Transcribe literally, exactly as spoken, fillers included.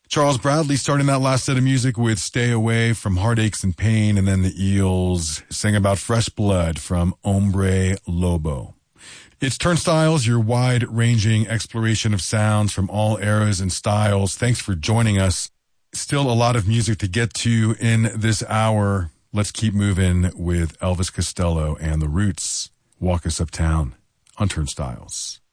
Charles Bradley starting that last set of music with Stay Away from Heartaches and Pain, and then the Eels sang about Fresh Blood from Hombre Lobo. It's Turnstiles, your wide-ranging exploration of sounds from all eras and styles. Thanks for joining us. Still a lot of music to get to in this hour. Let's keep moving with Elvis Costello and the Roots. Walk Us Uptown on Turnstiles.